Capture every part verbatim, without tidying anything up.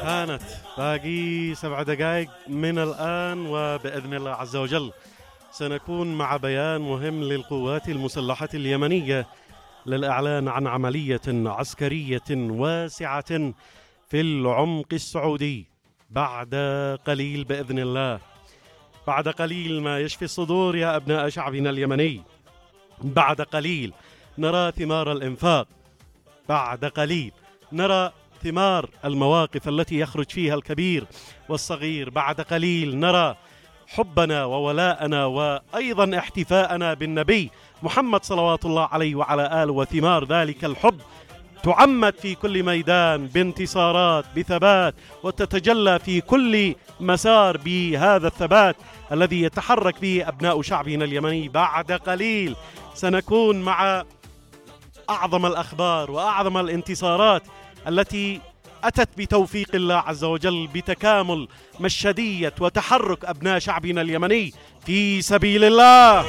كانت باقي سبع دقائق من الآن، وبإذن الله عز وجل سنكون مع بيان مهم للقوات المسلحة اليمنية للإعلان عن عملية عسكرية واسعة في العمق السعودي بعد قليل بإذن الله. بعد قليل ما يشفي الصدور يا أبناء شعبنا اليمني. بعد قليل نرى ثمار الإنفاق. بعد قليل نرى ثمار المواقف التي يخرج فيها الكبير والصغير. بعد قليل نرى حبنا وولاءنا وأيضا احتفاءنا بالنبي محمد صلوات الله عليه وعلى آله، وثمار ذلك الحب تعمد في كل ميدان بانتصارات بثبات، وتتجلى في كل مسار بهذا الثبات الذي يتحرك به أبناء شعبنا اليمني. بعد قليل سنكون مع أعظم الأخبار وأعظم الانتصارات التي أتت بتوفيق الله عز وجل بتكامل مشهدية وتحرك أبناء شعبنا اليمني في سبيل الله.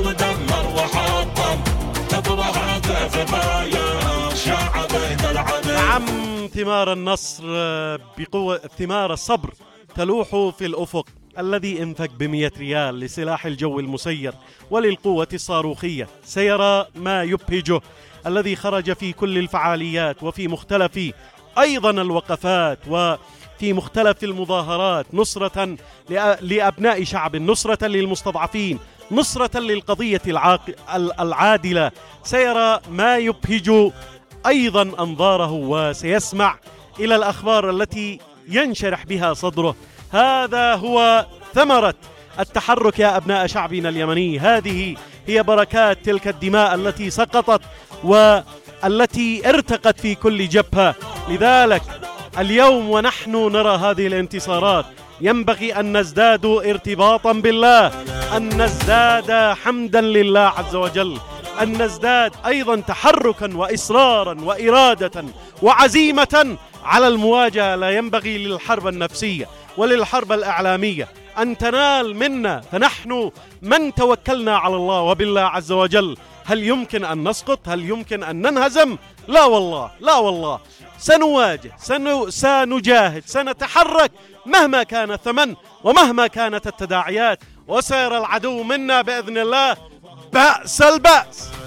نعم، ثمار النصر بقوة، ثمار الصبر تلوح في الأفق. الذي انفق بمئة ريال لسلاح الجو المسير وللقوة الصاروخية سيرى ما يبهجه. الذي خرج في كل الفعاليات وفي مختلف أيضا الوقفات وفي مختلف المظاهرات نصرة لأبناء شعب، نصرة للمستضعفين، نصرة للقضية العادلة، سيرى ما يبهج أيضا أنظاره وسيسمع إلى الأخبار التي ينشرح بها صدره. هذا هو ثمرة التحرك يا أبناء شعبنا اليمني. هذه هي بركات تلك الدماء التي سقطت والتي ارتقت في كل جبهة. لذلك اليوم ونحن نرى هذه الانتصارات ينبغي أن نزداد ارتباطا بالله، أن نزداد حمدا لله عز وجل، أن نزداد أيضا تحركا وإصرارا وإرادة وعزيمة على المواجهة. لا ينبغي للحرب النفسية وللحرب الإعلامية أن تنال منا، فنحن من توكلنا على الله وبالله عز وجل. هل يمكن أن نسقط؟ هل يمكن أن ننهزم؟ لا والله، لا والله، سنواجه، سن... سنجاهد، سنتحرك مهما كان الثمن ومهما كانت التداعيات، وسيرى العدو منا بإذن الله بأس البأس.